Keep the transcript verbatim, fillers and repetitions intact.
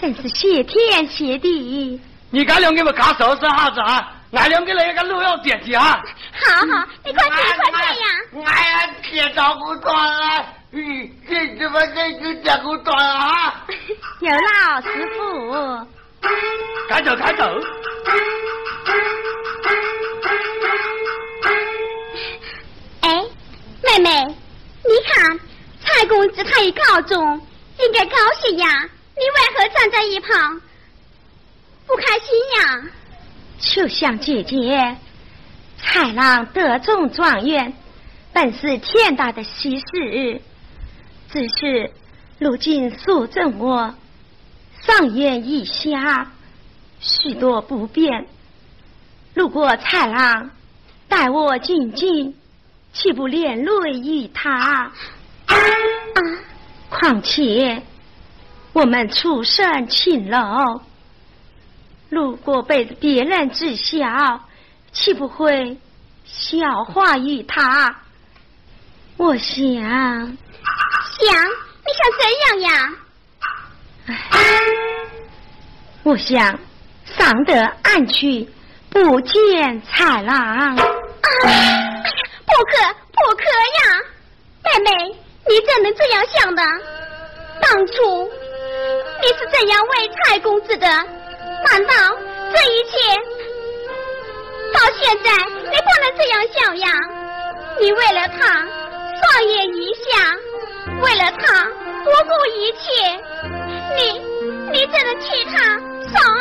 真是谢天谢地。 你敢两个么卡手是哈子啊？俺两个那个路要点起啊！ 好好，你快睡快睡呀！ 哎呀，天照顾断了，嗯，这怎么这就照顾断了啊？ 有劳师傅。 开走开走。 哎，妹妹，你看蔡公子他已告终，应该高兴呀，你为何站在一旁不开心呀？秋香姐姐，蔡郎得中状元本是天大的喜事，只是如今肃正我上元以下许多不便，如果蔡郎待我静静，岂不连累于他？啊！况且我们出身清陋，如果被别人知晓，岂不会笑话于他？我想，想，你想怎样呀？我想上得岸去，不见蔡郎。啊！不可，不可呀！妹妹，你怎能这样想的？当初你是这样为蔡公子的，难道这一切到现在你不能这样想呀？你为了他双眼以下，为了他不顾一切，你你怎能替他上